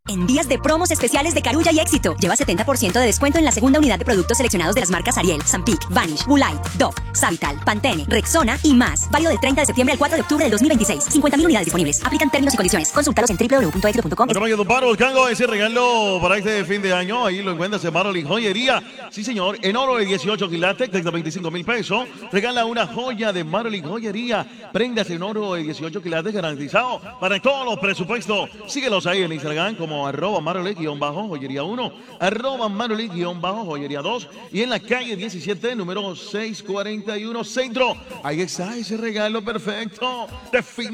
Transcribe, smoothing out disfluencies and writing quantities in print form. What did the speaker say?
En días de promos especiales de Carulla y Éxito, lleva 70% de descuento en la segunda unidad de productos seleccionados de las marcas Ariel, Zampic, Vanish, Woolite, Dove, Savital, Pantene, Rexona y más. Válido del 30 de septiembre al 4 de octubre del 2026. 50.000 unidades disponibles. Aplican términos y condiciones. Consúltalos en www.éxito.com. Buscando ese regalo para este fin de año, ahí lo encuentras en Marolin Joyería. Sí, señor, en oro de 18 quilates, de 25.000 pesos. Regala una joya de Marolin Joyería. Prendas en oro de 18 quilates garantizado para todos los presupuestos. Síguelos ahí en Instagram como @Marolin_joyería 1, @Marolin_joyería 2 y en la calle 17, número 641 Centro. Ahí está ese regalo perfecto de fin